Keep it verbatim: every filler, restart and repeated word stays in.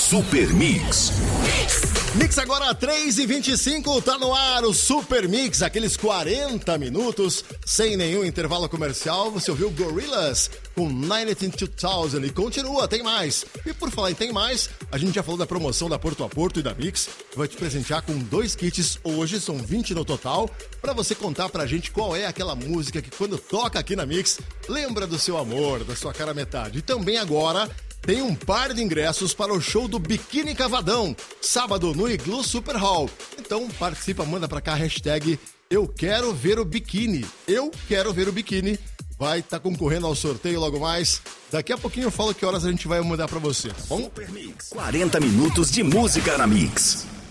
Super Mix. Mix agora três e vinte e cinco, tá no ar o Super Mix, aqueles quarenta minutos sem nenhum intervalo comercial. Você ouviu Gorillaz com nineteen thousand e continua, tem mais. E por falar em tem mais, a gente já falou da promoção da Porto a Porto e da Mix, que vai te presentear com dois kits hoje, são vinte no total, pra você contar pra gente qual é aquela música que quando toca aqui na Mix, lembra do seu amor, da sua cara metade. E também agora tem um par de ingressos para o show do Biquíni Cavadão, sábado no Iglu Super Hall. Então participa, manda pra cá a hashtag Eu Quero Ver o Biquíni. Eu Quero Ver o Biquíni. Vai estar tá concorrendo ao sorteio logo mais. Daqui a pouquinho eu falo que horas a gente vai mandar pra você, tá bom? Super Mix. quarenta minutos de música na Mix.